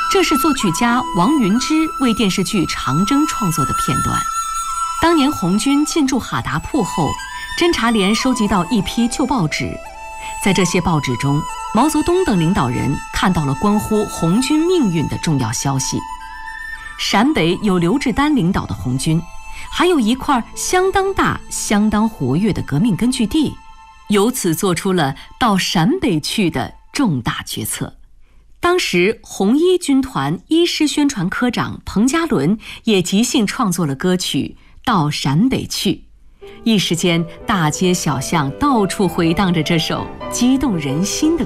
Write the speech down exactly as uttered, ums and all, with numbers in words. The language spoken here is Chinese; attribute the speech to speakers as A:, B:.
A: 这是作曲家王云之为电视剧《长征》创作的片段。当年红军进驻哈达铺后，侦察连收集到一批旧报纸，在这些报纸中，毛泽东等领导人看到了关乎红军命运的重要消息。陕北有刘志丹领导的红军，还有一块相当大、相当活跃的革命根据地，由此做出了到陕北去的重大决策。当时红一军团一师宣传科长彭家伦也即兴创作了歌曲《到陕北去》，一时间大街小巷到处回荡着这首激动人心的